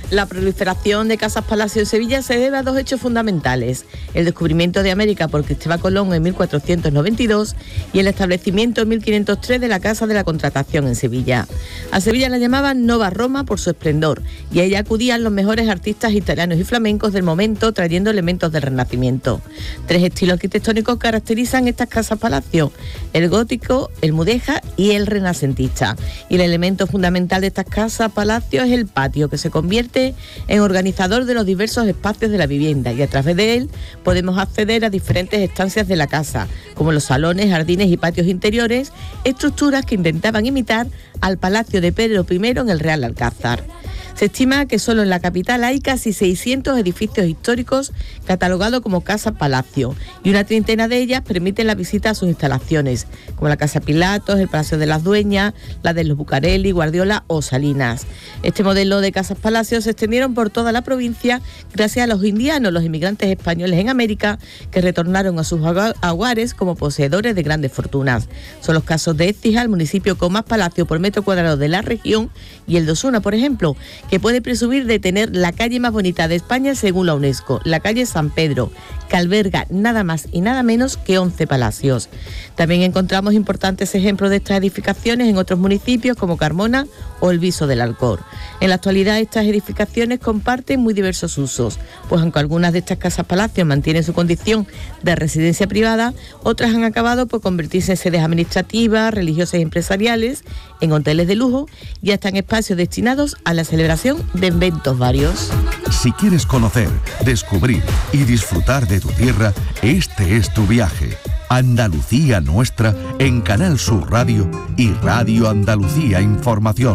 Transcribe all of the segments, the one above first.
La proliferación de casas palacio en Sevilla se debe a dos hechos fundamentales: el descubrimiento de América por Cristóbal Colón en 1492 y el establecimiento en 1503 de la Casa de la Contratación en Sevilla. A Sevilla la llamaban Nova Roma por su esplendor, y a ella acudían los mejores artistas italianos y flamencos del momento, trayendo elementos del Renacimiento. Tres estilos arquitectónicos caracterizan estas casas palacio: el gótico, el mudéjar y el renacentista. Y el elemento fundamental de estas casas palacio es el patio, que se convierte en organizador de los diversos espacios de la vivienda, y a través de él podemos acceder a diferentes estancias de la casa, como los salones, jardines y patios interiores, estructuras que intentaban imitar al Palacio de Pedro I en el Real Alcázar. Se estima que solo en la capital hay casi 600 edificios históricos catalogados como Casa Palacio, y una treintena de ellas permiten la visita a sus instalaciones, como la Casa Pilatos, el Palacio de las Dueñas, la de los Bucareli, Guardiola o Salinas. Este modelo de Casas Palacio se extendieron por toda la provincia gracias a los indianos, los inmigrantes españoles en América, que retornaron a sus hogares como poseedores de grandes fortunas. Son los casos de Écija, el municipio con más palacio por metro cuadrado de la región, y el de Osuna, por ejemplo, que puede presumir de tener la calle más bonita de España según la UNESCO, la calle San Pedro, que alberga nada más y nada menos que 11 palacios. También encontramos importantes ejemplos de estas edificaciones en otros municipios como Carmona o el Viso del Alcor. En la actualidad estas edificaciones comparten muy diversos usos, pues aunque algunas de estas casas palacios mantienen su condición de residencia privada, otras han acabado por convertirse en sedes administrativas, religiosas y empresariales, en hoteles de lujo y hasta en espacios destinados a la celebración de eventos varios. Si quieres conocer, descubrir y disfrutar de tu tierra, este es tu viaje. Andalucía Nuestra en Canal Sur Radio y Radio Andalucía Información.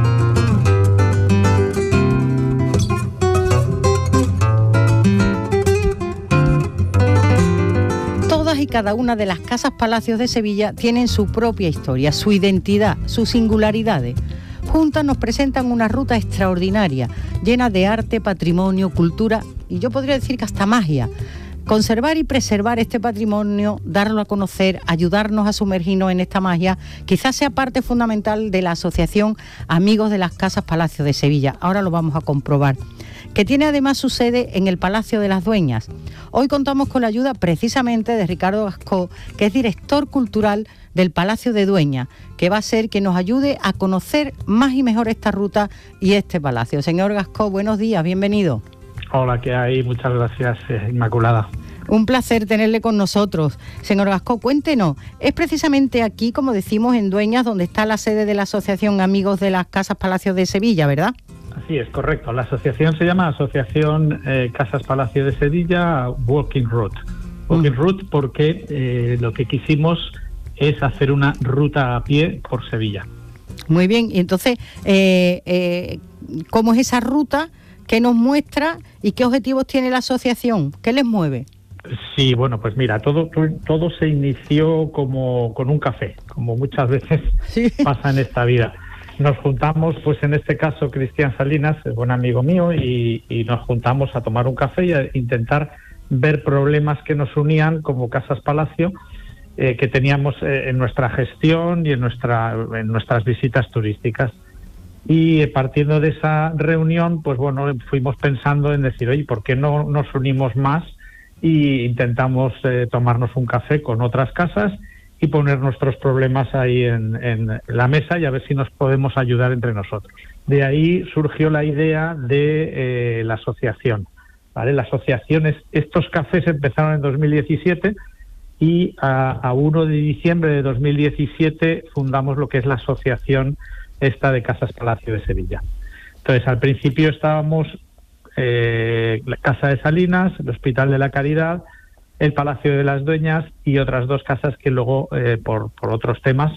Todas y cada una de las casas palacios de Sevilla tienen su propia historia, su identidad, sus singularidades. Juntas nos presentan una ruta extraordinaria, llena de arte, patrimonio, cultura y yo podría decir que hasta magia. Conservar y preservar este patrimonio, darlo a conocer, ayudarnos a sumergirnos en esta magia, quizás sea parte fundamental de la asociación Amigos de las Casas Palacio de Sevilla. Ahora lo vamos a comprobar. Que tiene además su sede en el Palacio de las Dueñas. Hoy contamos con la ayuda precisamente de Ricardo Gascó, que es director cultural del Palacio de Dueñas, que va a ser que nos ayude a conocer más y mejor esta ruta y este palacio. Señor Gascó, buenos días, bienvenido. Hola, ¿qué hay? Muchas gracias, Inmaculada. Un placer tenerle con nosotros. Señor Gascó, cuéntenos, es precisamente aquí, como decimos, en Dueñas, donde está la sede de la Asociación Amigos de las Casas Palacios de Sevilla, ¿verdad? Así es, correcto. La asociación se llama Asociación Casas Palacio de Sevilla Walking Route. Walking Route porque lo que quisimos es hacer una ruta a pie por Sevilla. Muy bien, y entonces, ¿cómo es esa ruta? ¿Qué nos muestra y qué objetivos tiene la asociación? ¿Qué les mueve? Sí, bueno, pues mira, todo se inició como con un café, como muchas veces pasa en esta vida. Nos juntamos, pues en este caso Cristian Salinas, es buen amigo mío, y nos juntamos a tomar un café y a intentar ver problemas que nos unían como Casas Palacio, que teníamos en nuestra gestión y en nuestras visitas turísticas. Y partiendo de esa reunión, pues bueno, fuimos pensando en decir, oye, ¿por qué no nos unimos más y intentamos tomarnos un café con otras casas y poner nuestros problemas ahí en la mesa y a ver si nos podemos ayudar entre nosotros? De ahí surgió la idea de la asociación, ¿vale? La asociación estos cafés empezaron en 2017 y a 1 de diciembre de 2017 fundamos lo que es la asociación esta de Casas Palacio de Sevilla. Entonces, al principio estábamos la Casa de Salinas, el Hospital de la Caridad, el Palacio de las Dueñas y otras dos casas que luego, por otros temas,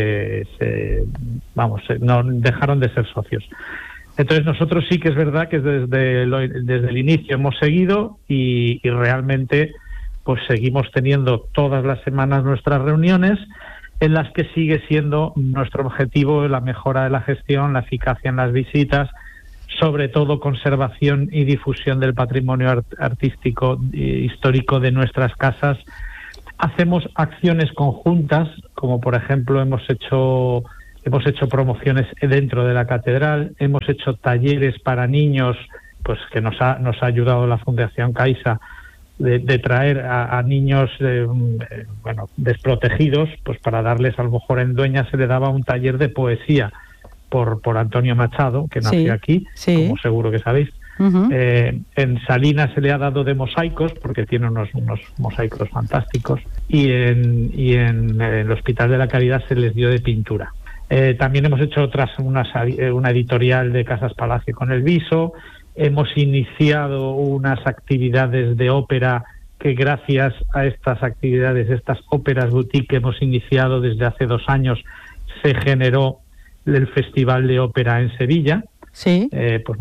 no dejaron de ser socios. Entonces, nosotros sí que es verdad que desde el inicio hemos seguido y realmente pues seguimos teniendo todas las semanas nuestras reuniones, en las que sigue siendo nuestro objetivo la mejora de la gestión, la eficacia en las visitas, sobre todo conservación y difusión del patrimonio artístico e histórico de nuestras casas. Hacemos acciones conjuntas, como por ejemplo hemos hecho hemos hecho promociones dentro de la catedral, hemos hecho talleres para niños, pues que nos ha ayudado la Fundación Caixa de traer a niños desprotegidos, pues para darles, a lo mejor en Dueñas se le daba un taller de poesía por Antonio Machado, que nació aquí, como seguro que sabéis. Uh-huh. En Salinas se le ha dado de mosaicos, porque tiene unos mosaicos fantásticos, y en el Hospital de la Caridad se les dio de pintura. También hemos hecho una editorial de Casas Palacio con el Viso. Hemos iniciado unas actividades de ópera que, gracias a estas actividades, estas óperas boutique que hemos iniciado desde hace 2 años, se generó el Festival de Ópera en Sevilla. Sí.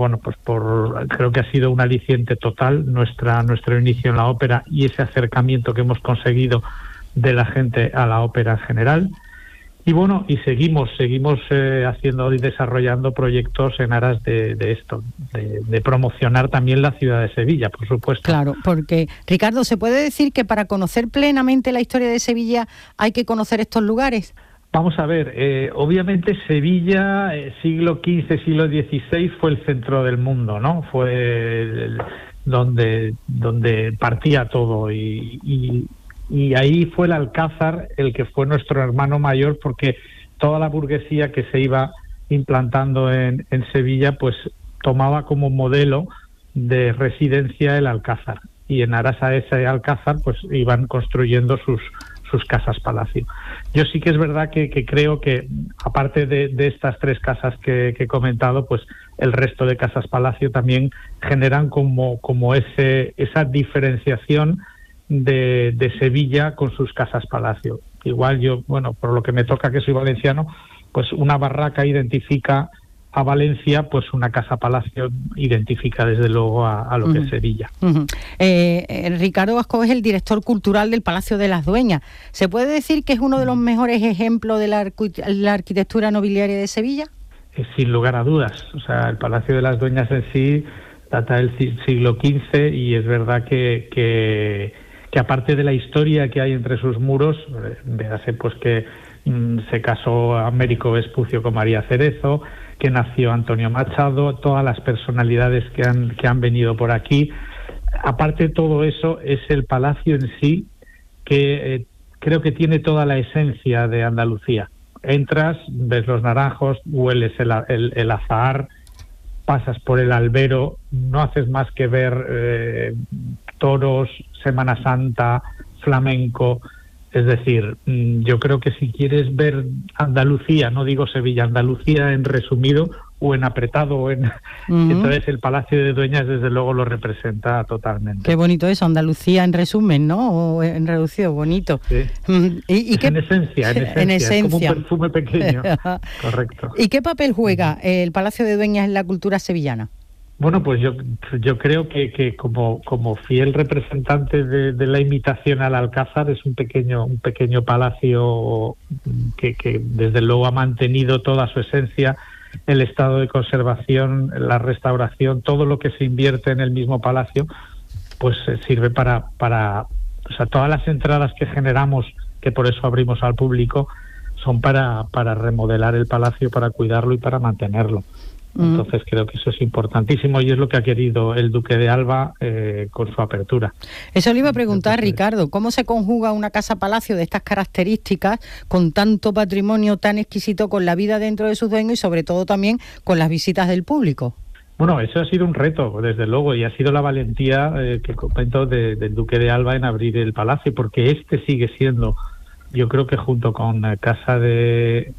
Creo que ha sido un aliciente total nuestro inicio en la ópera y ese acercamiento que hemos conseguido de la gente a la ópera en general. Y bueno, y seguimos haciendo y desarrollando proyectos en aras de esto, de promocionar también la ciudad de Sevilla, por supuesto. Claro, porque, Ricardo, ¿se puede decir que para conocer plenamente la historia de Sevilla hay que conocer estos lugares? Vamos a ver, obviamente Sevilla, siglo XV, siglo XVI, fue el centro del mundo, ¿no? Fue donde partía todo y ahí fue el Alcázar el que fue nuestro hermano mayor, porque toda la burguesía que se iba implantando en Sevilla pues tomaba como modelo de residencia el Alcázar, y en aras a ese Alcázar pues iban construyendo sus casas palacio. Yo sí que es verdad que creo que, aparte de estas 3 casas que he comentado, pues el resto de casas palacio también generan como esa diferenciación de Sevilla con sus casas palacio. Igual yo, por lo que me toca, que soy valenciano, pues una barraca identifica a Valencia, pues una casa palacio identifica desde luego a lo que es Sevilla. Uh-huh. Ricardo Vasco es el director cultural del Palacio de las Dueñas. ¿Se puede decir que es uno de los mejores ejemplos de la arquitectura nobiliaria de Sevilla? Sin lugar a dudas. O sea, el Palacio de las Dueñas en sí data del siglo XV y es verdad que aparte de la historia que hay entre sus muros, véase pues que se casó Américo Vespucio con María Cerezo, que nació Antonio Machado, todas las personalidades que han venido por aquí. Aparte de todo eso, es el palacio en sí que creo que tiene toda la esencia de Andalucía. Entras, ves los naranjos, hueles el azahar, pasas por el albero, no haces más que ver toros, Semana Santa, flamenco. Es decir, yo creo que si quieres ver Andalucía, no digo Sevilla, Andalucía en resumido o en apretado, entonces el Palacio de Dueñas desde luego lo representa totalmente. Qué bonito eso, Andalucía en resumen, ¿no? O en reducido, bonito. Sí. En esencia. Es como un perfume pequeño. Correcto. ¿Y qué papel juega el Palacio de Dueñas en la cultura sevillana? Bueno, pues yo creo que como fiel representante de la imitación al Alcázar, es un pequeño palacio que desde luego ha mantenido toda su esencia, el estado de conservación, la restauración, todo lo que se invierte en el mismo palacio, pues sirve para o sea, todas las entradas que generamos, que por eso abrimos al público, son para remodelar el palacio, para cuidarlo y para mantenerlo. Entonces creo que eso es importantísimo y es lo que ha querido el Duque de Alba con su apertura. Eso le iba a preguntar, Ricardo, ¿cómo se conjuga una casa-palacio de estas características, con tanto patrimonio tan exquisito, con la vida dentro de sus dueños y sobre todo también con las visitas del público? Bueno, eso ha sido un reto, desde luego, y ha sido la valentía que comento del Duque de Alba en abrir el palacio, porque sigue siendo, yo creo que junto con Casa de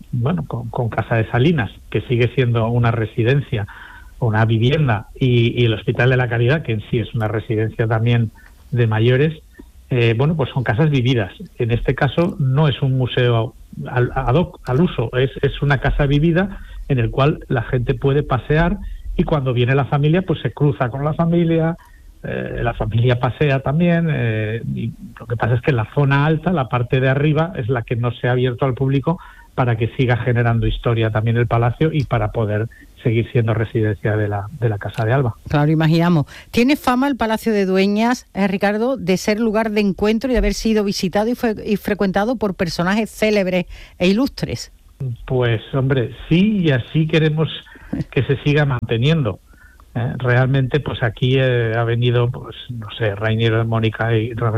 Salinas, que sigue siendo una residencia, una vivienda, y el Hospital de la Caridad, que en sí es una residencia también de mayores, pues son casas vividas. En este caso no es un museo ad hoc, al uso, es una casa vivida en el cual la gente puede pasear y cuando viene la familia pues se cruza con la familia pasea también, y lo que pasa es que la zona alta, la parte de arriba, es la que no se ha abierto al público para que siga generando historia también el palacio y para poder seguir siendo residencia de la Casa de Alba. Claro, imaginamos. ¿Tiene fama el Palacio de Dueñas, Ricardo, de ser lugar de encuentro y de haber sido visitado y frecuentado por personajes célebres e ilustres? Pues hombre, sí, y así queremos que se siga manteniendo. Realmente, pues aquí ha venido, pues no sé, Reinero de Mónaco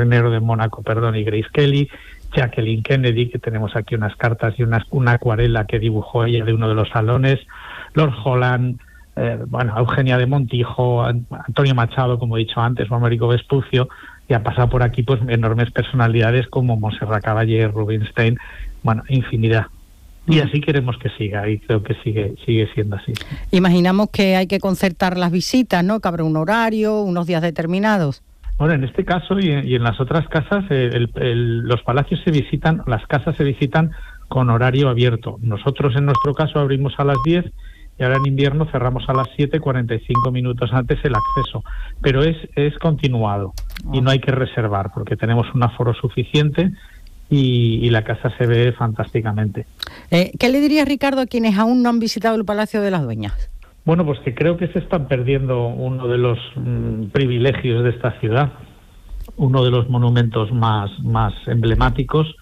y Grace Kelly, Jacqueline Kennedy, que tenemos aquí unas cartas y una acuarela que dibujó ella de uno de los salones, Lord Holland, Eugenia de Montijo, Antonio Machado, como he dicho antes, o Américo Vespucio, y ha pasado por aquí pues enormes personalidades como Montserrat Caballé, Rubinstein, infinidad. Y así queremos que siga, y creo que sigue siendo así. Imaginamos que hay que concertar las visitas, ¿no? Que habrá un horario, unos días determinados. Bueno, en este caso y en las otras casas, los palacios se visitan, las casas se visitan con horario abierto. Nosotros, en nuestro caso, abrimos a las 10 y ahora en invierno cerramos a las 7, 45 minutos antes el acceso. Pero es continuado y no hay que reservar porque tenemos un aforo suficiente y la casa se ve fantásticamente. ¿Qué le diría, Ricardo, a quienes aún no han visitado el Palacio de las Dueñas? Bueno, pues que creo que se están perdiendo uno de los privilegios de esta ciudad, uno de los monumentos más emblemáticos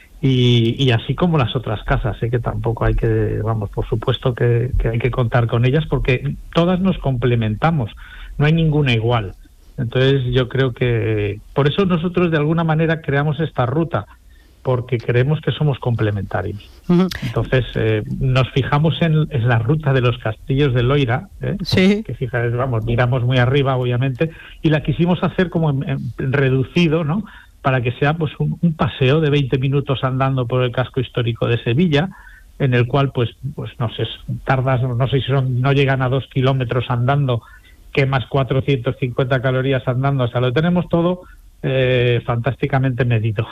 y así como las otras casas, que tampoco hay que, por supuesto que hay que contar con ellas porque todas nos complementamos, no hay ninguna igual. Entonces yo creo que por eso nosotros de alguna manera creamos esta ruta, porque creemos que somos complementarios. Uh-huh. Entonces, nos fijamos en la ruta de los castillos de Loira, sí, que fíjate, miramos muy arriba, obviamente, y la quisimos hacer como en reducido, ¿no? Para que sea pues un paseo de 20 minutos andando por el casco histórico de Sevilla, en el cual, pues no sé, tardas, no sé si no llegan a 2 kilómetros andando, quemas 450 calorías andando, o sea, lo tenemos todo fantásticamente medido.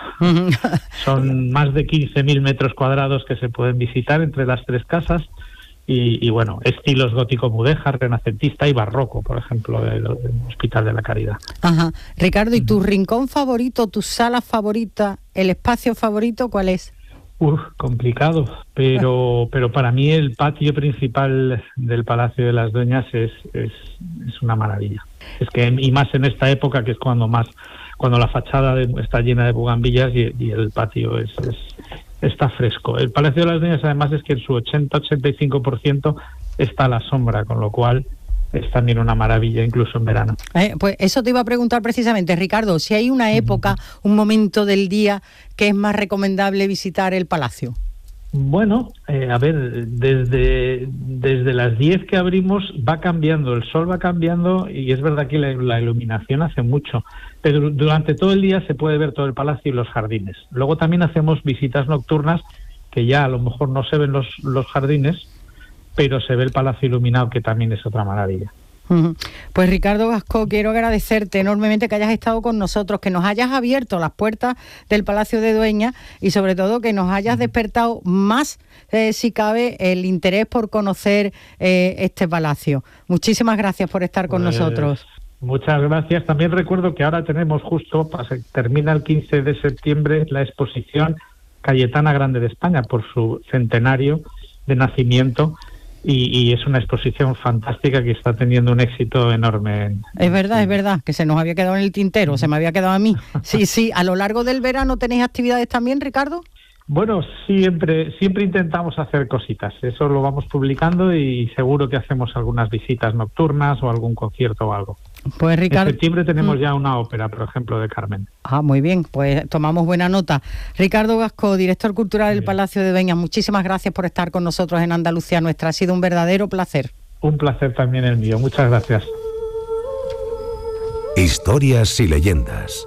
Son más de 15.000 metros cuadrados que se pueden visitar entre las tres casas y estilos gótico mudéjar, renacentista y barroco, por ejemplo, del Hospital de la Caridad. Ajá. Ricardo, ¿y tu rincón favorito, tu sala favorita, el espacio favorito, cuál es? Complicado, pero para mí el patio principal del Palacio de las Dueñas es una maravilla. Es que, y más en esta época, que es cuando la fachada está llena de bugambillas y el patio está fresco. El Palacio de las Dueñas, además, es que en su 80-85% está a la sombra, con lo cual es también una maravilla, incluso en verano. Pues eso te iba a preguntar precisamente, Ricardo, si hay una época, un momento del día que es más recomendable visitar el palacio. Bueno, desde las 10 que abrimos va cambiando, el sol va cambiando y es verdad que la iluminación hace mucho, pero durante todo el día se puede ver todo el palacio y los jardines. Luego también hacemos visitas nocturnas que ya a lo mejor no se ven los jardines, pero se ve el palacio iluminado, que también es otra maravilla. Pues Ricardo Gascó, quiero agradecerte enormemente que hayas estado con nosotros, que nos hayas abierto las puertas del Palacio de Dueñas y sobre todo que nos hayas despertado más, si cabe, el interés por conocer este palacio. Muchísimas gracias por estar con nosotros. Muchas gracias. También recuerdo que ahora tenemos termina el 15 de septiembre la exposición Cayetana Grande de España por su centenario de nacimiento. Y es una exposición fantástica que está teniendo un éxito enorme. Es verdad, que se nos había quedado en el tintero, se me había quedado a mí. Sí, ¿a lo largo del verano tenéis actividades también, Ricardo? Bueno, siempre intentamos hacer cositas, eso lo vamos publicando y seguro que hacemos algunas visitas nocturnas o algún concierto o algo. Pues Ricardo, en septiembre tenemos ya una ópera, por ejemplo, de Carmen. Muy bien, pues tomamos buena nota. Ricardo Gascó, director cultural del Palacio de Dueñas, muchísimas gracias por estar con nosotros en Andalucía Nuestra, ha sido un verdadero placer. Un placer también el mío, muchas gracias. Historias y leyendas.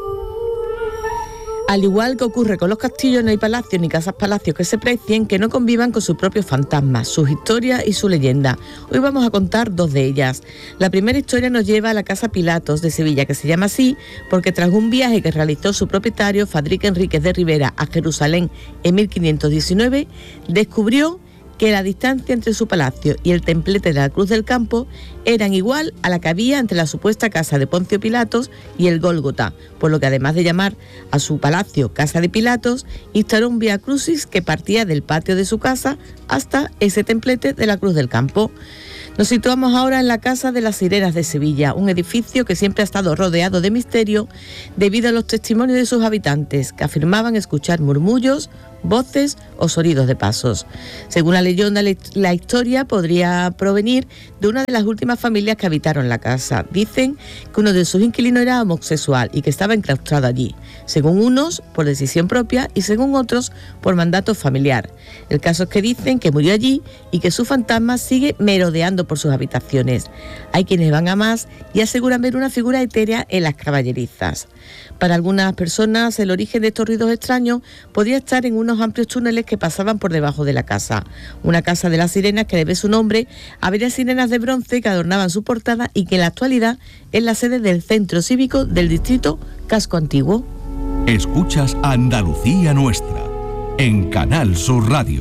Al igual que ocurre con los castillos, no hay palacios ni casas-palacios que se precien que no convivan con sus propios fantasmas, sus historias y su leyenda. Hoy vamos a contar dos de ellas. La primera historia nos lleva a la Casa Pilatos de Sevilla, que se llama así porque tras un viaje que realizó su propietario, Fadrique Enríquez de Rivera, a Jerusalén en 1519, descubrió que la distancia entre su palacio y el templete de la Cruz del Campo eran igual a la que había entre la supuesta casa de Poncio Pilatos y el Gólgota, por lo que además de llamar a su palacio Casa de Pilatos, instaló un vía crucis que partía del patio de su casa hasta ese templete de la Cruz del Campo. Nos situamos ahora en la Casa de las Cireras de Sevilla, un edificio que siempre ha estado rodeado de misterio debido a los testimonios de sus habitantes, que afirmaban escuchar murmullos, voces o sonidos de pasos. Según la leyenda, la historia podría provenir de una de las últimas familias que habitaron la casa. Dicen que uno de sus inquilinos era homosexual y que estaba enclaustrado allí, según unos por decisión propia y según otros por mandato familiar. El caso es que dicen que murió allí y que su fantasma sigue merodeando por sus habitaciones. Hay quienes van a más y aseguran ver una figura etérea en las caballerizas. Para algunas personas, el origen de estos ruidos extraños podría estar en unos amplios túneles que pasaban por debajo de la casa. Una casa de las sirenas que debe su nombre a varias sirenas de bronce que adornaban su portada y que en la actualidad es la sede del Centro Cívico del Distrito Casco Antiguo. Escuchas Andalucía Nuestra en Canal Sur Radio.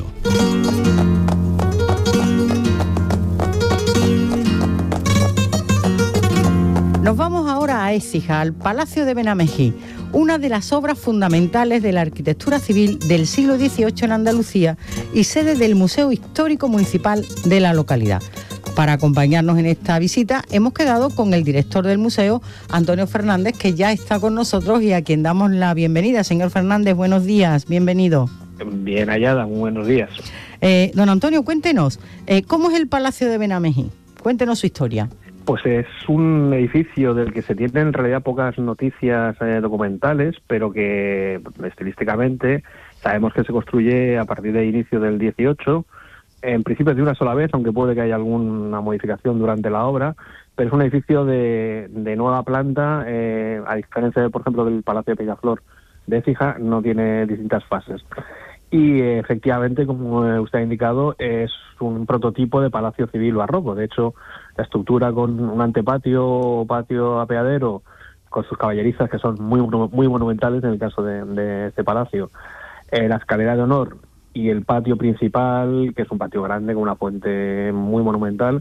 Nos vamos ahora a Écija, al Palacio de Benamejí, una de las obras fundamentales de la arquitectura civil del siglo XVIII en Andalucía y sede del Museo Histórico Municipal de la localidad. Para acompañarnos en esta visita hemos quedado con el director del museo, Antonio Fernández, que ya está con nosotros y a quien damos la bienvenida. Señor Fernández, buenos días, bienvenido. Bien hallada, muy buenos días. Don Antonio, cuéntenos, ¿cómo es el Palacio de Benamejí? Cuéntenos su historia. Pues es un edificio del que se tienen en realidad pocas noticias documentales, pero que estilísticamente sabemos que se construye a partir del inicio del 18, en principio de una sola vez, aunque puede que haya alguna modificación durante la obra, pero es un edificio de nueva planta, a diferencia, por ejemplo, del Palacio de Peñaflor de Écija, no tiene distintas fases. Y efectivamente, como usted ha indicado, es un prototipo de palacio civil barroco. De hecho, la estructura con un antepatio, patio apeadero, con sus caballerizas que son muy monumentales en el caso de este palacio, la escalera de honor y el patio principal, que es un patio grande con una fuente muy monumental,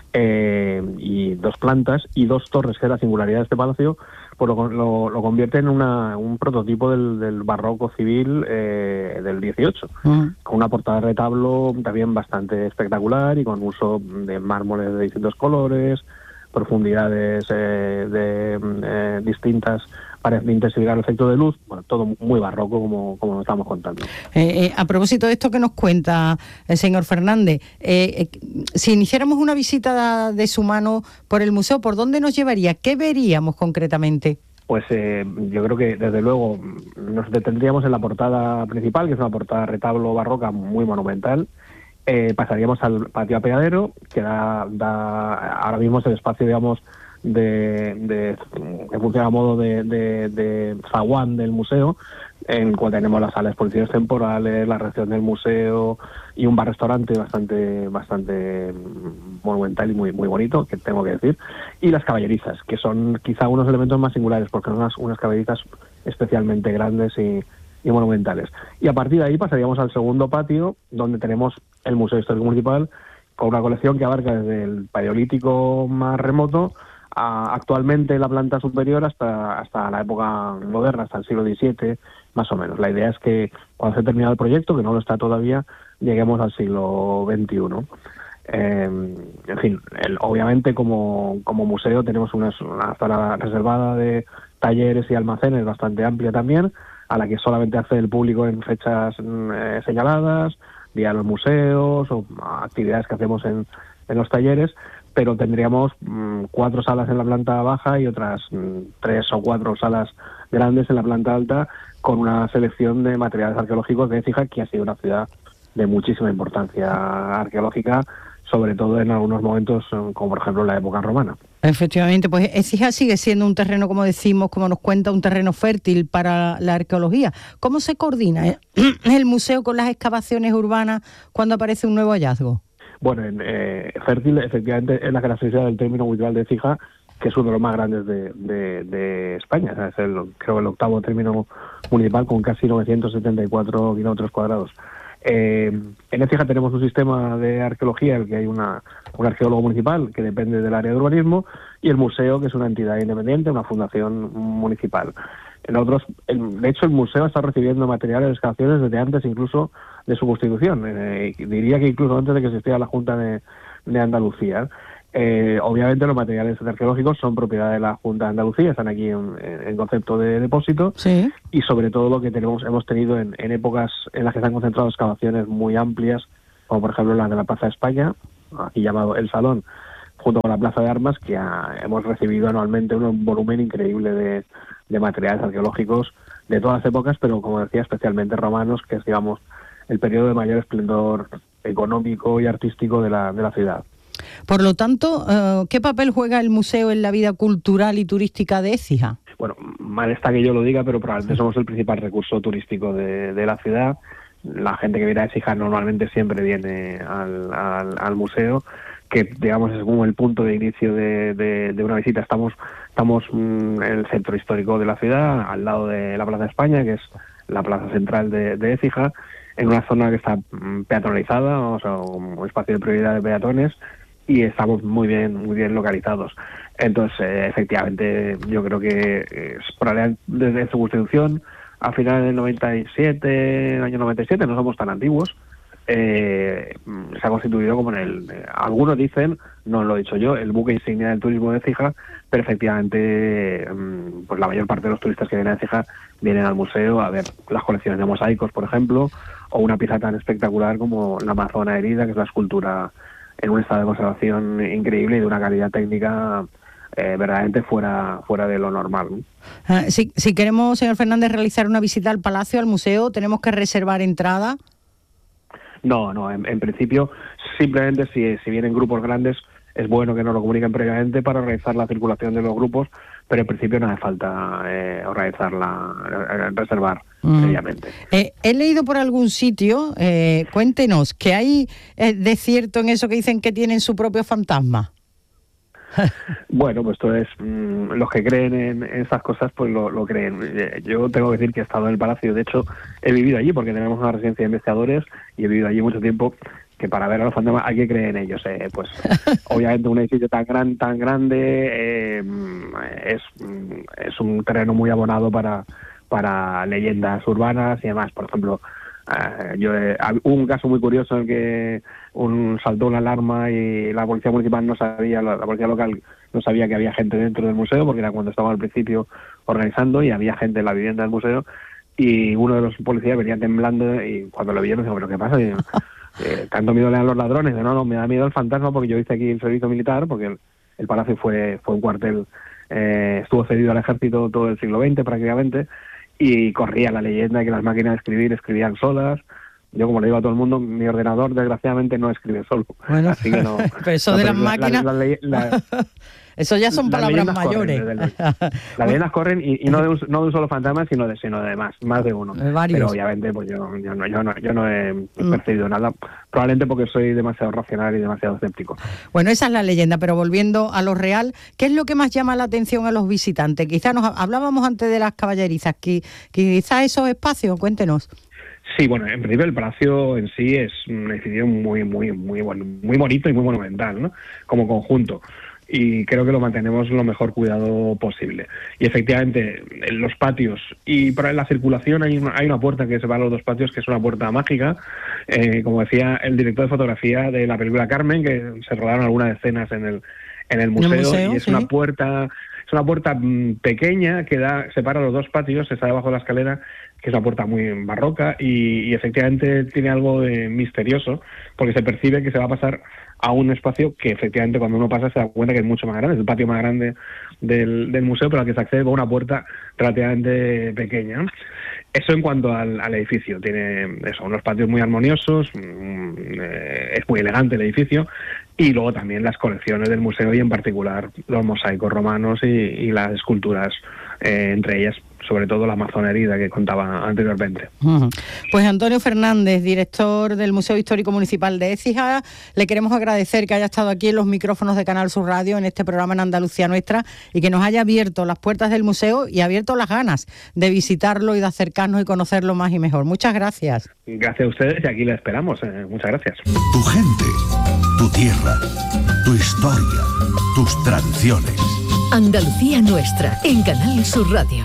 y dos plantas y dos torres, que es la singularidad de este palacio, pues lo convierte en un prototipo del barroco civil del 18, con una portada de retablo también bastante espectacular y con uso de mármoles de distintos colores, profundidades distintas para intensificar el efecto de luz. Bueno, todo muy barroco como nos estamos contando. A propósito de esto que nos cuenta el señor Fernández, si iniciáramos una visita de su mano por el museo, ¿por dónde nos llevaría? ¿Qué veríamos concretamente? Pues yo creo que desde luego nos detendríamos en la portada principal, que es una portada retablo barroca muy monumental. Pasaríamos al patio apeadero, que da ahora mismo es el espacio, digamos, que funciona a modo de zaguán del museo, en el cual tenemos las salas de exposiciones temporales, la recepción del museo y un bar-restaurante bastante monumental y muy bonito, que tengo que decir, y las caballerizas, que son quizá unos elementos más singulares, porque son unas caballerizas especialmente grandes y monumentales. Y a partir de ahí pasaríamos al segundo patio, donde tenemos el Museo Histórico Municipal, con una colección que abarca desde el Paleolítico más remoto actualmente la planta superior hasta la época moderna, hasta el siglo XVII, más o menos. La idea es que cuando se termine el proyecto, que no lo está todavía, lleguemos al siglo XXI. En fin, obviamente como museo tenemos una zona reservada de talleres y almacenes bastante amplia también, a la que solamente accede el público en fechas señaladas, día de los museos o actividades que hacemos en los talleres, pero tendríamos 4 salas en la planta baja y otras 3 o 4 salas grandes en la planta alta, con una selección de materiales arqueológicos de Écija, que ha sido una ciudad de muchísima importancia arqueológica, sobre todo en algunos momentos, como por ejemplo en la época romana. Efectivamente, pues Écija sigue siendo un terreno, como decimos, como nos cuenta, un terreno fértil para la arqueología. ¿Cómo se coordina el museo con las excavaciones urbanas cuando aparece un nuevo hallazgo? Bueno, fértil efectivamente es la característica del término municipal de Écija, que es uno de los más grandes de España. O sea, es creo el octavo término municipal con casi 974 kilómetros cuadrados. En Écija tenemos un sistema de arqueología en el que hay un arqueólogo municipal que depende del área de urbanismo, y el museo, que es una entidad independiente, una fundación municipal. De hecho, el museo está recibiendo materiales de excavaciones desde antes incluso de su constitución. Diría que incluso antes de que existiera la Junta de Andalucía. Obviamente los materiales arqueológicos son propiedad de la Junta de Andalucía, están aquí en concepto de depósito, sí. Y sobre todo lo que hemos tenido en épocas en las que se han concentrado excavaciones muy amplias, como por ejemplo la de la Plaza de España, aquí llamado El Salón, junto con la Plaza de Armas, que hemos recibido anualmente un volumen increíble de materiales arqueológicos de todas las épocas, pero como decía, especialmente romanos, que es, digamos, el periodo de mayor esplendor económico y artístico de la ciudad. Por lo tanto, ¿qué papel juega el museo en la vida cultural y turística de Écija? Bueno, mal está que yo lo diga, pero probablemente somos el principal recurso turístico de la ciudad. La gente que viene a Écija normalmente siempre viene al museo, que digamos es como el punto de inicio de una visita. Estamos en el centro histórico de la ciudad, al lado de la Plaza de España, que es la plaza central de Écija, en una zona que está peatonalizada, o sea, un espacio de prioridad de peatones, y estamos muy bien localizados. Entonces, efectivamente, yo creo que desde su constitución, a finales del 97, el año 97, no somos tan antiguos, se ha constituido como algunos dicen, no lo he dicho yo, el buque insignia del turismo de Écija, pero efectivamente pues la mayor parte de los turistas que vienen a Écija vienen al museo a ver las colecciones de mosaicos, por ejemplo, o una pieza tan espectacular como la Amazona herida, que es la escultura en un estado de conservación increíble y de una calidad técnica verdaderamente fuera de lo normal, ¿no? Si queremos, señor Fernández, realizar una visita al palacio, al museo, ¿tenemos que reservar entrada? No, en principio, simplemente si vienen grupos grandes, es bueno que nos lo comuniquen previamente para organizar la circulación de los grupos, pero en principio no hace falta reservar previamente. He leído por algún sitio, cuéntenos, ¿qué hay de cierto en eso que dicen que tienen su propio fantasma? Bueno, pues esto es los que creen en esas cosas, pues lo creen. Yo tengo que decir que he estado en el palacio, de hecho he vivido allí porque tenemos una residencia de investigadores y he vivido allí mucho tiempo, que para ver a los fantasmas hay que creer en ellos. Pues obviamente un edificio tan grande es un terreno muy abonado para leyendas urbanas y demás. Por ejemplo, hubo un caso muy curioso en el que saltó una alarma y la policía municipal la policía local no sabía que había gente dentro del museo, porque era cuando estaba al principio organizando y había gente en la vivienda del museo, y uno de los policías venía temblando y cuando lo vieron dijo, ¿pero qué pasa? Y, ¿tanto miedo le dan los ladrones? No, me da miedo el fantasma porque yo hice aquí el servicio militar, porque el palacio fue un cuartel, estuvo cedido al ejército todo el siglo XX prácticamente, y corría la leyenda de que las máquinas de escribir escribían solas. Yo, como le digo a todo el mundo, mi ordenador desgraciadamente no escribe solo. Bueno, así que no. Pero eso de las máquinas... Eso ya son palabras mayores. Las leyendas corren y no de un solo fantasma, sino de más de uno. Varios. Pero obviamente pues yo no he percibido nada, probablemente porque soy demasiado racional y demasiado escéptico. Bueno, esa es la leyenda, pero volviendo a lo real, ¿qué es lo que más llama la atención a los visitantes? Quizás hablábamos antes de las caballerizas, quizás esos espacios, cuéntenos. Sí, bueno, en principio el palacio en sí es un edificio muy bonito y muy monumental, ¿no? Como conjunto. Y creo que lo mantenemos lo mejor cuidado posible. Y efectivamente, en los patios y para la circulación hay una puerta que se va a los dos patios, que es una puerta mágica. Como decía el director de fotografía de la película Carmen, que se rodaron algunas escenas en el museo, y es, sí, una puerta pequeña que separa los dos patios, está debajo de la escalera, que es una puerta muy barroca y efectivamente tiene algo de misterioso, porque se percibe que se va a pasar a un espacio que efectivamente cuando uno pasa se da cuenta que es mucho más grande, es el patio más grande del museo, pero al que se accede por una puerta relativamente pequeña. Eso en cuanto al edificio, tiene unos patios muy armoniosos, es muy elegante el edificio, y luego también las colecciones del museo y en particular los mosaicos romanos y las esculturas, entre ellas sobre todo la Amazona herida que contaba anteriormente. Pues Antonio Fernández, director del Museo Histórico Municipal de Écija, le queremos agradecer que haya estado aquí en los micrófonos de Canal Sur Radio en este programa en Andalucía Nuestra y que nos haya abierto las puertas del museo y abierto las ganas de visitarlo y de acercarnos y conocerlo más y mejor. Muchas gracias. Gracias a ustedes y aquí le esperamos. Muchas gracias. Tu gente, tu tierra, tu historia, tus tradiciones. Andalucía Nuestra en Canal Sur Radio.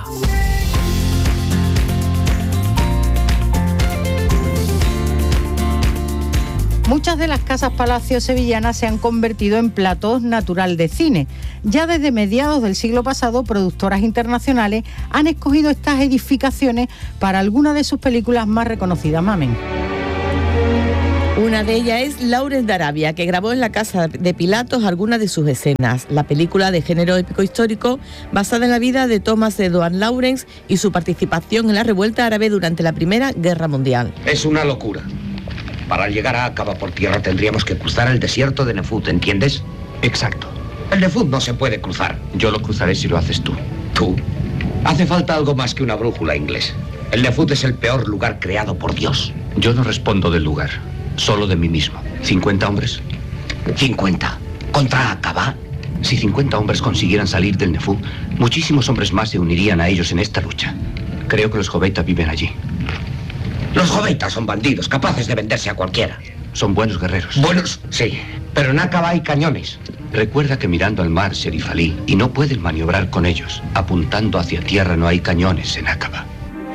Muchas de las casas palacios sevillanas se han convertido en platós natural de cine. Ya desde mediados del siglo pasado, productoras internacionales han escogido estas edificaciones para algunas de sus películas más reconocidas. Mamen. Una de ellas es Lawrence de Arabia, que grabó en la casa de Pilatos algunas de sus escenas. La película de género épico histórico basada en la vida de Thomas Edward Lawrence y su participación en la revuelta árabe durante la Primera Guerra Mundial. Es una locura. Para llegar a Aqaba por tierra tendríamos que cruzar el desierto de Nefut, ¿entiendes? Exacto. El Nefut no se puede cruzar. Yo lo cruzaré si lo haces tú. ¿Tú? Hace falta algo más que una brújula, inglés. El Nefut es el peor lugar creado por Dios. Yo no respondo del lugar. Solo de mí mismo. ¿50 hombres? 50. ¿Contra Aqaba? Si 50 hombres consiguieran salir del Nefú, muchísimos hombres más se unirían a ellos en esta lucha. Creo que los Joveitas viven allí. Los Joveitas son bandidos, capaces de venderse a cualquiera. Son buenos guerreros. Buenos, sí. Pero en Aqaba hay cañones. Recuerda que mirando al mar, Sherif Ali, y no pueden maniobrar con ellos. Apuntando hacia tierra no hay cañones en Aqaba.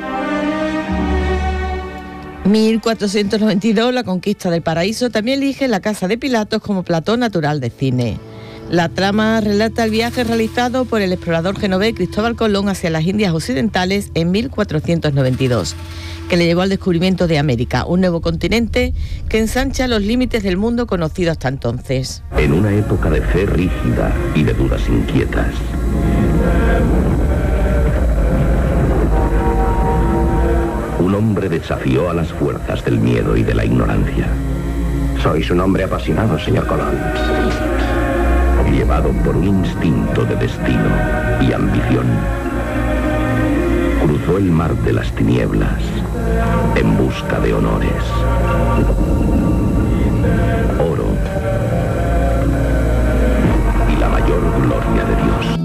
1492, la conquista del paraíso, también elige la casa de Pilatos como plató natural de cine. La trama relata el viaje realizado por el explorador genovés Cristóbal Colón hacia las Indias Occidentales en 1492, que le llevó al descubrimiento de América, un nuevo continente que ensancha los límites del mundo conocido hasta entonces. En una época de fe rígida y de dudas inquietas, un hombre desafió a las fuerzas del miedo y de la ignorancia. Sois un hombre apasionado, señor Colón. Llevado por un instinto de destino y ambición, cruzó el mar de las tinieblas en busca de honores, oro y la mayor gloria de Dios.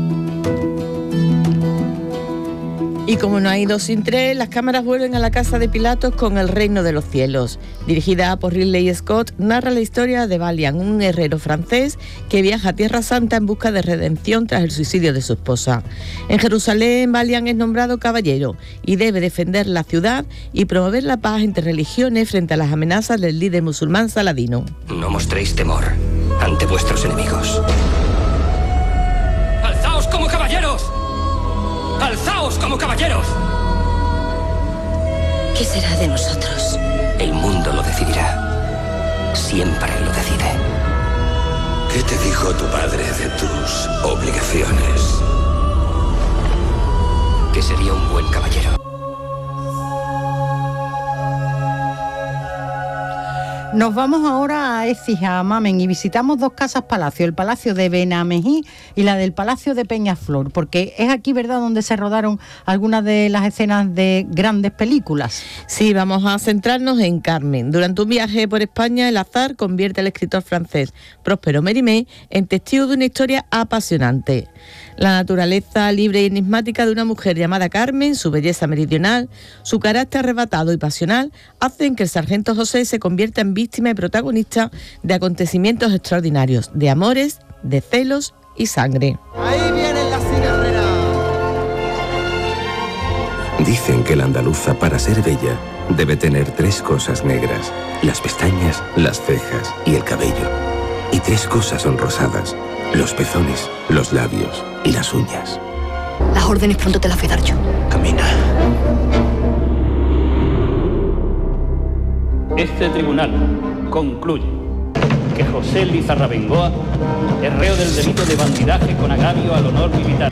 Y como no hay dos sin tres, las cámaras vuelven a la casa de Pilatos con El reino de los cielos. Dirigida por Ridley Scott, narra la historia de Balian, un herrero francés que viaja a Tierra Santa en busca de redención tras el suicidio de su esposa. En Jerusalén, Balian es nombrado caballero y debe defender la ciudad y promover la paz entre religiones frente a las amenazas del líder musulmán Saladino. No mostréis temor ante vuestros enemigos. ¡Alzaos como caballeros! ¡Alzaos como caballeros! ¿Qué será de nosotros? El mundo lo decidirá. Siempre lo decide. ¿Qué te dijo tu padre de tus obligaciones? Que sería un buen caballero. Nos vamos ahora a Écija, a Mamen, y visitamos dos casas palacio, el Palacio de Benamejí y la del Palacio de Peñaflor, porque es aquí, ¿verdad?, donde se rodaron algunas de las escenas de grandes películas. Sí, vamos a centrarnos en Carmen. Durante un viaje por España, el azar convierte al escritor francés Próspero Mérimée en testigo de una historia apasionante. La naturaleza libre y enigmática de una mujer llamada Carmen, su belleza meridional, su carácter arrebatado y pasional, hacen que el sargento José se convierta en víctima y protagonista de acontecimientos extraordinarios, de amores, de celos y sangre. Ahí vienen las cigarreras. Dicen que la andaluza, para ser bella, debe tener 3 cosas negras: las pestañas, las cejas y el cabello. Y 3 cosas son rosadas: los pezones, los labios y las uñas. Las órdenes pronto te las voy a dar yo. Camina. Este tribunal concluye que José Lizarra Bengoa es reo del delito de bandidaje con agravio al honor militar.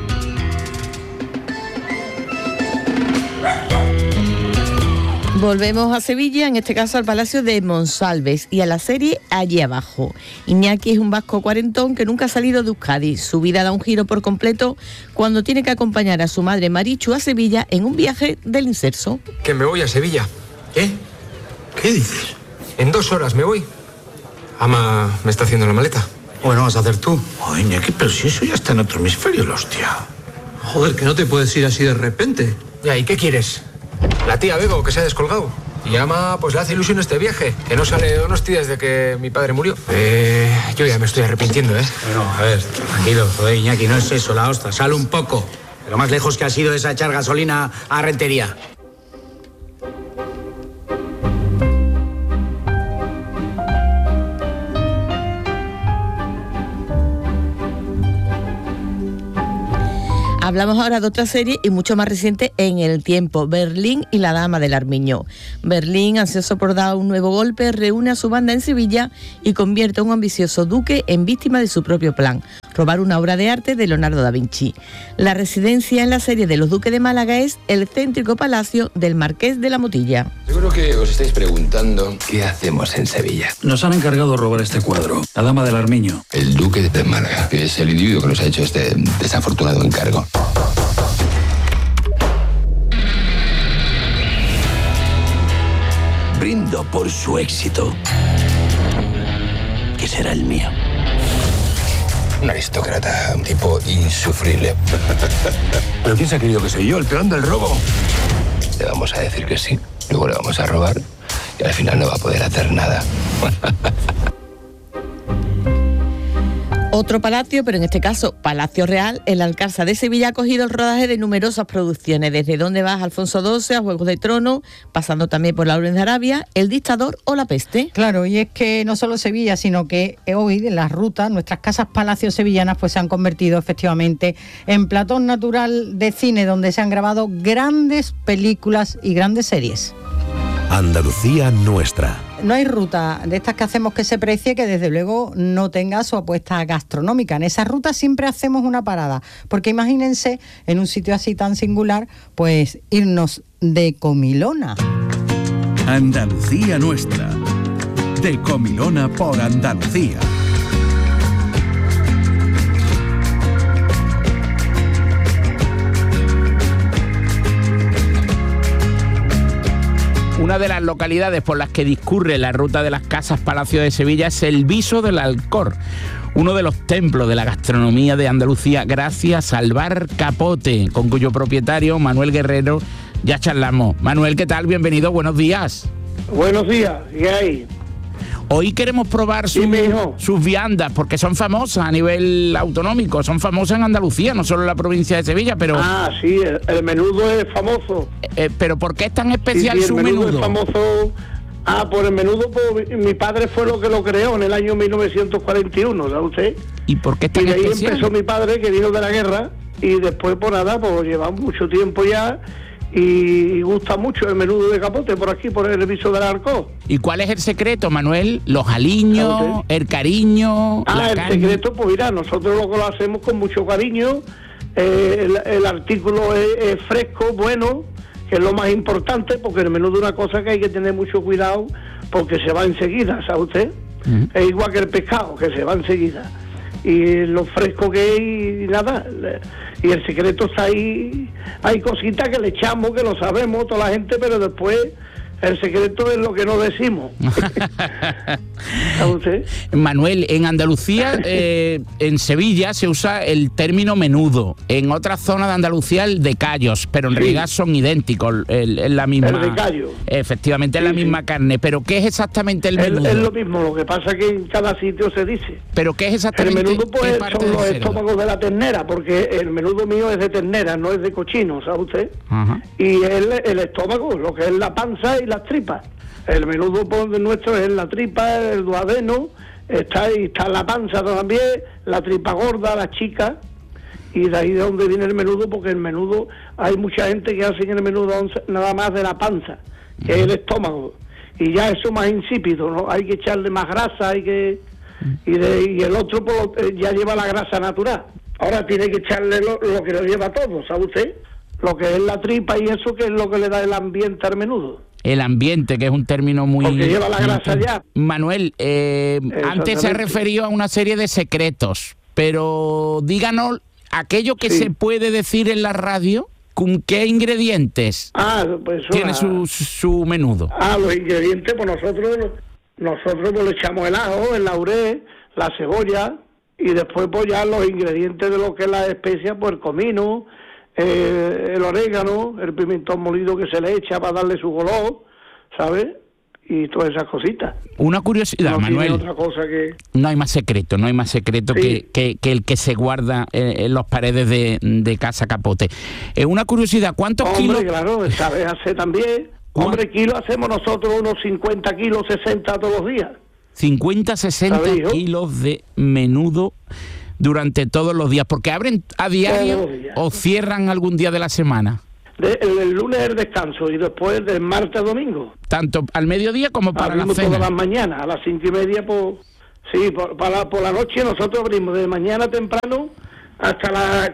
Volvemos a Sevilla, en este caso al Palacio de Monsalves y a la serie Allí abajo. Iñaki es un vasco cuarentón que nunca ha salido de Euskadi. Su vida da un giro por completo cuando tiene que acompañar a su madre Marichu a Sevilla en un viaje del inserso. Que me voy a Sevilla. ¿Qué? ¿Qué dices? En 2 horas me voy. Ama me está haciendo la maleta. Bueno, vas a hacer tú. Oye, Iñaki, pero si eso ya está en otro hemisferio, la hostia. Joder, que no te puedes ir así de repente. Ya, ¿y qué quieres? La tía Bego, que se ha descolgado. Y Ama, pues le hace ilusión este viaje, que no sale de unos días desde que mi padre murió. Yo ya me estoy arrepintiendo, ¿eh? Bueno, a ver, tranquilo, joder, Iñaki, no es eso, la hostia. Sale un poco. Lo más lejos que ha sido esa echar gasolina a Rentería. Hablamos ahora de otra serie y mucho más reciente en el tiempo, Berlín y la Dama del Armiño. Berlín, ansioso por dar un nuevo golpe, reúne a su banda en Sevilla y convierte a un ambicioso duque en víctima de su propio plan, robar una obra de arte de Leonardo da Vinci. La residencia en la serie de los duques de Málaga es el céntrico palacio del Marqués de la Motilla. Seguro que os estáis preguntando qué hacemos en Sevilla. Nos han encargado robar este cuadro, la Dama del Armiño. El duque de Málaga, que es el individuo que nos ha hecho este desafortunado encargo. Brindo por su éxito, que será el mío. Un aristócrata, un tipo insufrible. ¿Pero quién se ha creído que soy yo, el peón del robo? Le vamos a decir que sí, luego le vamos a robar y al final no va a poder hacer nada. Otro palacio, pero en este caso Palacio Real, el Alcázar de Sevilla ha acogido el rodaje de numerosas producciones, desde Dónde vas, Alfonso XII, a Juegos de Tronos, pasando también por Lawrence de Arabia, El Dictador o La Peste. Claro, y es que no solo Sevilla, sino que hoy en las rutas, nuestras casas palacios sevillanas pues se han convertido efectivamente en platón natural de cine, donde se han grabado grandes películas y grandes series. Andalucía nuestra. No hay ruta de estas que hacemos que se precie que desde luego no tenga su apuesta gastronómica. En esa ruta siempre hacemos una parada, porque imagínense en un sitio así tan singular, pues irnos de comilona. Andalucía nuestra. De comilona por Andalucía. Una de las localidades por las que discurre la ruta de las casas Palacio de Sevilla es el Viso del Alcor, uno de los templos de la gastronomía de Andalucía, gracias al Bar Capote, con cuyo propietario, Manuel Guerrero, ya charlamos. Manuel, ¿qué tal? Bienvenido, buenos días. Buenos días, ¿qué hay? Hoy queremos probar sus viandas, porque son famosas a nivel autonómico, son famosas en Andalucía, no solo en la provincia de Sevilla, pero... Ah, sí, el menudo es famoso. ¿Pero por qué es tan especial su el menudo? Es famoso. Por el menudo, pues, mi padre fue lo que lo creó en el año 1941, ¿sabe usted? ¿Y por qué es tan especial? Y de ahí empezó mi padre, que vino de la guerra, y después, pues nada, pues llevamos mucho tiempo ya... Y gusta mucho el menudo de capote por aquí, por el Viso del Alcor. ¿Y cuál es el secreto, Manuel? ¿Los aliños, el cariño? El secreto, pues mira, nosotros lo hacemos con mucho cariño. El artículo es fresco, bueno, que es lo más importante, porque el menudo es una cosa que hay que tener mucho cuidado, porque se va enseguida, ¿sabe usted? Es igual que el pescado, que se va enseguida. Y lo fresco que es y nada, y el secreto está ahí. Hay cositas que le echamos, que lo sabemos toda la gente, pero después el secreto es lo que no decimos. ¿Sabe usted? Manuel, en Andalucía, en Sevilla se usa el término menudo, en otras zonas de Andalucía el de callos, pero en realidad son idénticos, es la misma. El de callo. Efectivamente, es la misma carne, pero ¿qué es exactamente el menudo? Es lo mismo, lo que pasa es que en cada sitio se dice. ¿Pero qué es exactamente? El menudo pues son los estómagos de la ternera, porque el menudo mío es de ternera, no es de cochino, ¿sabe usted? Ajá. Y el estómago, lo que es la panza y las tripas. El menudo nuestro es la tripa, el duodeno, está la panza también, la tripa gorda, la chica, y de ahí de donde viene el menudo, porque el menudo, hay mucha gente que hace el menudo nada más de la panza, que es el estómago, y ya eso más insípido, ¿no? Hay que echarle más grasa, y el otro pues, ya lleva la grasa natural. Ahora tiene que echarle lo que lo lleva todo, ¿sabe usted? Lo que es la tripa y eso, que es lo que le da el ambiente al menudo. El ambiente, que es un término muy... Porque lleva la grasa ya. Manuel, antes se ha referido a una serie de secretos, pero díganos aquello que se puede decir en la radio, ¿con qué ingredientes pues tiene su menudo? Los ingredientes, pues nosotros pues le echamos el ajo, el laurel, la cebolla, y después pues ya los ingredientes de lo que es la especia, pues el comino, el orégano, el pimentón molido que se le echa para darle su color, ¿sabes? Y todas esas cositas. Una curiosidad, Manuel. Otra cosa que... No hay más secreto que el que se guarda en las paredes de Casa Capote. Una curiosidad, ¿cuántos kilos? Claro, ¿sabes hacer también? Kilos hacemos nosotros unos 50 kilos, 60 todos los días. 50, 60 kilos de menudo durante todos los días, porque abren a diario o cierran algún día de la semana. El lunes es el descanso y después del martes a domingo. Tanto al mediodía como para la cena. Todas las mañanas, a las 5:30, pues sí, por la noche nosotros abrimos de mañana temprano hasta las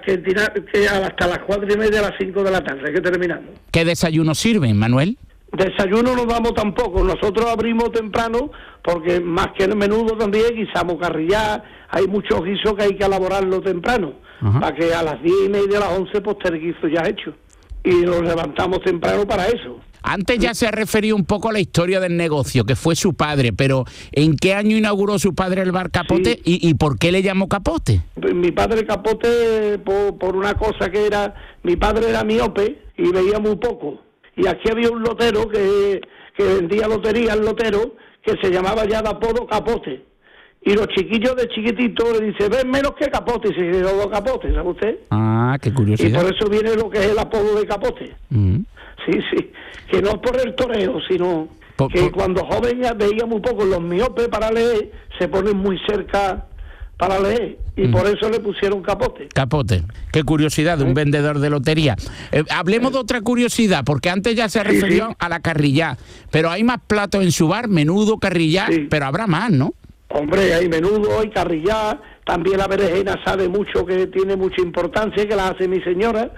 4:30, a las 5 de la tarde, que terminamos. ¿Qué desayuno sirven, Manuel? Desayuno no damos tampoco, nosotros abrimos temprano porque más que el menudo también guisamos carrillá, hay muchos guisos que hay que elaborarlo temprano, para que a las 10:30, a las 11 pues esté el guiso ya hecho. Y nos levantamos temprano para eso. Antes ya se ha referido un poco a la historia del negocio, que fue su padre, pero ¿en qué año inauguró su padre el bar Capote? Sí. ¿Y por qué le llamó Capote? Mi padre Capote, por una cosa que era, mi padre era miope y veía muy poco. Y aquí había un lotero que vendía lotería, el lotero, que se llamaba ya de apodo Capote. Y los chiquillos de chiquitito le dicen, ven menos que Capote, y se quedó Capote, ¿sabe usted? Ah, qué curiosidad. Y por eso viene lo que es el apodo de Capote. Sí, que no es por el toreo, sino que cuando joven veía muy poco, los miopes para leer se ponen muy cerca para leer, y por eso le pusieron Capote. Capote, qué curiosidad de un vendedor de lotería. Hablemos de otra curiosidad, porque antes ya se refirió a la carrillá, pero hay más platos en su bar, menudo, carrillá, pero habrá más, ¿no? Hombre, hay menudo, hay carrillá, también la berenjena sabe mucho, que tiene mucha importancia, que la hace mi señora,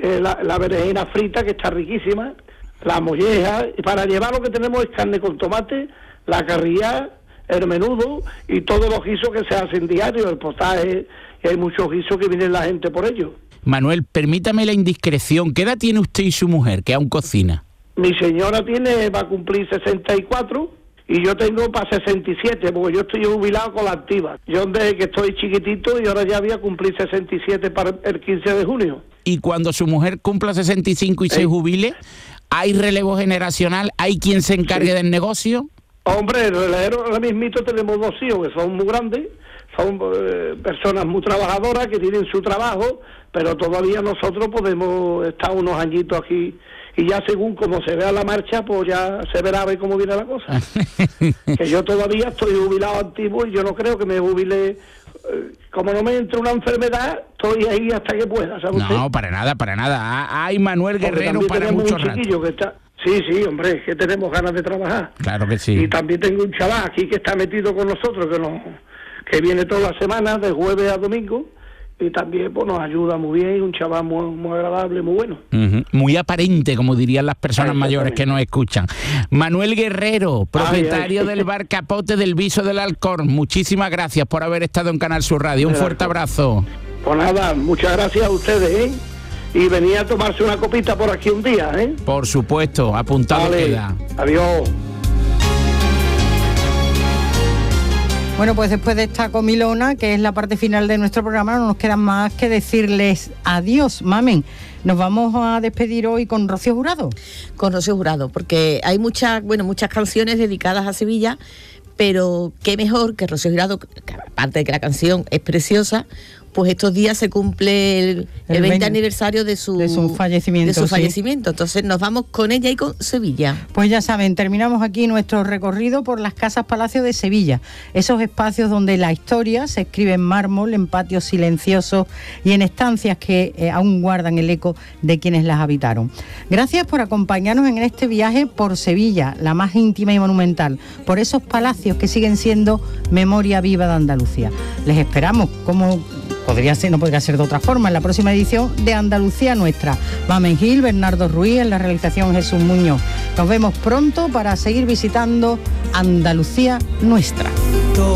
la berenjena frita, que está riquísima, la molleja, y para llevar lo que tenemos es carne con tomate, la carrillá, el menudo y todos los guisos que se hacen diario, el potaje, y hay muchos guisos que viene la gente por ello. Manuel, permítame la indiscreción, ¿qué edad tiene usted y su mujer, que aún cocina? Mi señora va a cumplir 64 y yo tengo para 67, porque yo estoy jubilado con la activa. Yo desde que estoy chiquitito y ahora ya voy a cumplir 67 para el 15 de junio. Y cuando su mujer cumpla 65 y se jubile, ¿hay relevo generacional? ¿Hay quien se encargue del negocio? Hombre, ahora mismito tenemos 2 hijos que son muy grandes, son personas muy trabajadoras que tienen su trabajo, pero todavía nosotros podemos estar unos añitos aquí y ya según como se vea la marcha, pues ya se verá a ver cómo viene la cosa. Que yo todavía estoy jubilado antiguo y yo no creo que me jubile, como no me entre una enfermedad, estoy ahí hasta que pueda, ¿sabe usted? No, para nada. Hay Manuel Guerrero para mucho rato. Que está... Sí, hombre, es que tenemos ganas de trabajar. Claro que sí. Y también tengo un chaval aquí que está metido con nosotros, que viene todas las semanas, de jueves a domingo, y también pues nos ayuda muy bien, un chaval muy agradable, muy bueno. Muy aparente, como dirían las personas mayores que nos escuchan. Manuel Guerrero, propietario del bar Capote del Viso del Alcor, muchísimas gracias por haber estado en Canal Sur Radio. Un fuerte abrazo. Pues nada, muchas gracias a ustedes, y venía a tomarse una copita por aquí un día, ¿eh? Por supuesto, apuntado queda. Adiós. Bueno, pues después de esta comilona, que es la parte final de nuestro programa, no nos queda más que decirles adiós, mamen. Nos vamos a despedir hoy con Rocío Jurado. Con Rocío Jurado, porque hay muchas canciones dedicadas a Sevilla, pero qué mejor que Rocío Jurado, que aparte de que la canción es preciosa, pues estos días se cumple el 20 aniversario de su fallecimiento. Entonces nos vamos con ella y con Sevilla. Pues ya saben, terminamos aquí nuestro recorrido por las casas palacios de Sevilla, esos espacios donde la historia se escribe en mármol, en patios silenciosos y en estancias que aún guardan el eco de quienes las habitaron. Gracias por acompañarnos en este viaje por Sevilla, la más íntima y monumental, por esos palacios que siguen siendo memoria viva de Andalucía. Les esperamos, como no podría ser de otra forma, en la próxima edición de Andalucía Nuestra. Mamen Gil, Bernardo Ruiz, en la realización Jesús Muñoz. Nos vemos pronto para seguir visitando Andalucía Nuestra.